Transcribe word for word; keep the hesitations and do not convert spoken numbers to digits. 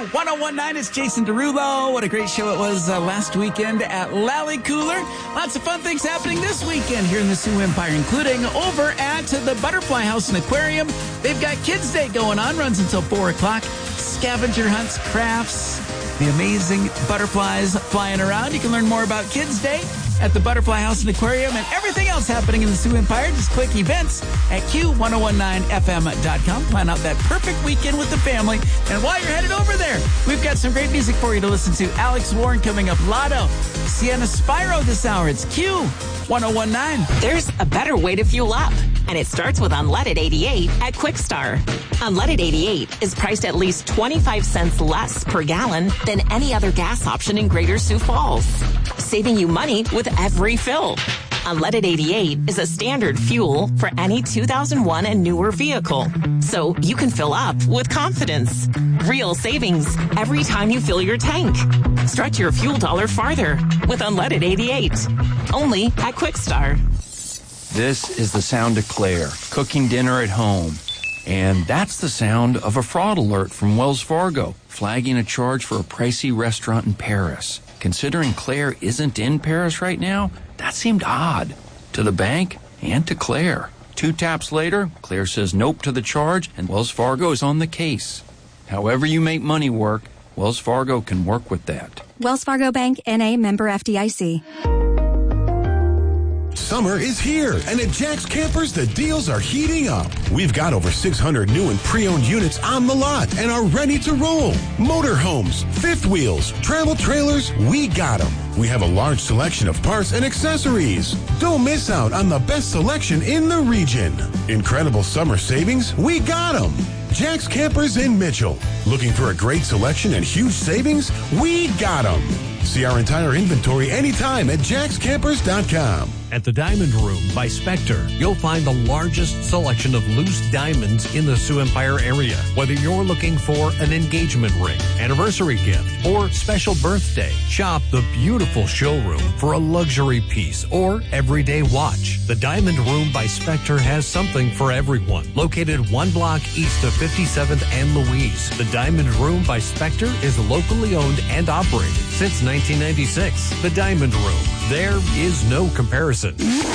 one oh one point nine, it's Jason Derulo. What a great show it was uh, last weekend at Lally Cooler. Lots of fun things happening this weekend here in the Sioux Empire, including over at the Butterfly House and Aquarium. They've got Kids Day going on, runs until four o'clock. Scavenger hunts, crafts, the amazing butterflies flying around. You can learn more about Kids Day at the Butterfly House and Aquarium and everything else happening in the Sioux Empire. Just click events at Q ten nineteen F M dot com. Plan out that perfect weekend with the family. And while you're headed over there, we've got some great music for you to listen to. Alex Warren coming up, Lotto, Sienna Spyro this hour. It's Q ten nineteen. There's a better way to fuel up, and it starts with Unleaded eighty-eight at Quickstar. Unleaded eighty-eight is priced at least twenty-five cents less per gallon than any other gas option in Greater Sioux Falls, saving you money with every fill. Unleaded eighty-eight is a standard fuel for any two thousand one and newer vehicle, so you can fill up with confidence. Real savings every time you fill your tank. Stretch your fuel dollar farther with Unleaded eighty-eight. Only at Quickstar. This is the sound of Claire, cooking dinner at home. And that's the sound of a fraud alert from Wells Fargo, flagging a charge for a pricey restaurant in Paris. Considering Claire isn't in Paris right now, that seemed odd to the bank and to Claire. Two taps later, Claire says nope to the charge, and Wells Fargo is on the case. However you make money work, Wells Fargo can work with that. Wells Fargo Bank, N A, member F D I C. Summer is here, and at Jack's Campers, the deals are heating up. We've got over six hundred new and pre-owned units on the lot and are ready to roll. Motorhomes, fifth wheels, travel trailers, we got them. We have a large selection of parts and accessories. Don't miss out on the best selection in the region. Incredible summer savings, we got them. Jack's Campers in Mitchell. Looking for a great selection and huge savings? We got them. See our entire inventory anytime at jacks campers dot com. At the Diamond Room by Spectre, you'll find the largest selection of loose diamonds in the Sioux Empire area. Whether you're looking for an engagement ring, anniversary gift, or special birthday, shop the beautiful showroom for a luxury piece or everyday watch. The Diamond Room by Spectre has something for everyone. Located one block east of fifty-seventh and Louise, the Diamond Room by Spectre is locally owned and operated since nineteen ninety-six. The Diamond Room. There is no comparison.